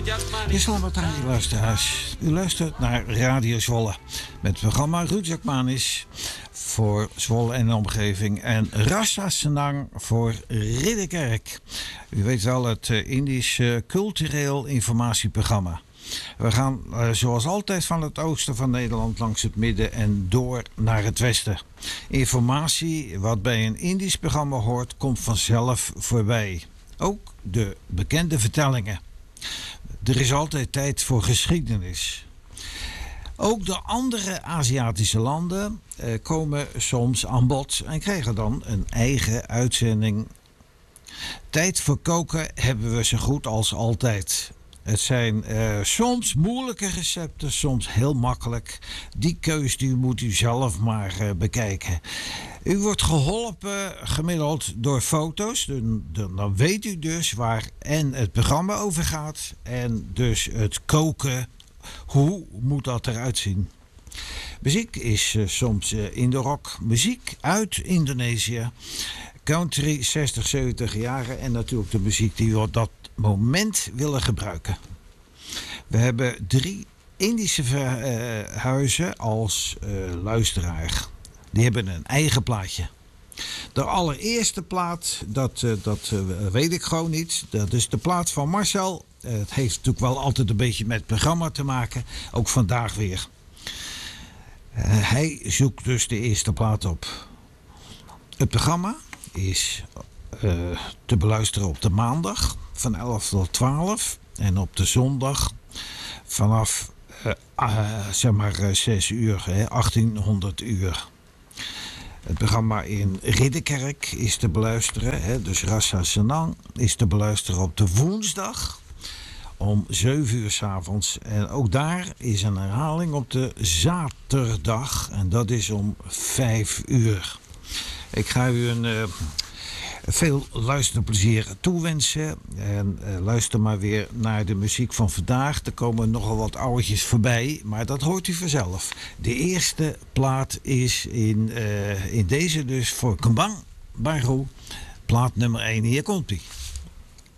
Ja, Salvatore luisteraars. U luistert naar Radio Zwolle met het programma Ruud Jakmanis voor Zwolle en de omgeving en Rasa Senang voor Ridderkerk. U weet wel, het Indisch cultureel informatieprogramma. We gaan zoals altijd van het oosten van Nederland langs het midden en door naar het westen. Informatie wat bij een Indisch programma hoort, komt vanzelf voorbij. Ook de bekende vertellingen. Er is altijd tijd voor geschiedenis. Ook de andere Aziatische landen komen soms aan bod en krijgen dan een eigen uitzending. Tijd voor koken hebben we zo goed als altijd. Het zijn soms moeilijke recepten, soms heel makkelijk. Die keus die moet u zelf maar bekijken. U wordt geholpen gemiddeld door foto's. Dan weet u dus waar en het programma over gaat. En dus het koken, hoe moet dat eruit zien? Muziek is soms in de rock. Muziek uit Indonesië. Country 60, 70 jaren. En natuurlijk de muziek die we op dat moment willen gebruiken. We hebben 3 Indische huizen als luisteraar. Die hebben een eigen plaatje. De allereerste plaat, dat weet ik gewoon niet. Dat is de plaat van Marcel. Het heeft natuurlijk wel altijd een beetje met het programma te maken. Ook vandaag weer. Hij zoekt dus de eerste plaat op. Het programma is te beluisteren op de maandag van 11 tot 12. En op de zondag vanaf 6 uur, 1800 uur. Het programma in Ridderkerk is te beluisteren, dus Rasa Senang is te beluisteren op de woensdag om 7 uur 's avonds. En ook daar is een herhaling op de zaterdag en dat is om 5 uur. Ik ga u veel luisterplezier toewensen. En luister maar weer naar de muziek van vandaag. Er komen nogal wat ouwtjes voorbij, maar dat hoort u vanzelf. De eerste plaat is in deze dus voor Kembang Baru. Plaat nummer 1. Hier komt ie.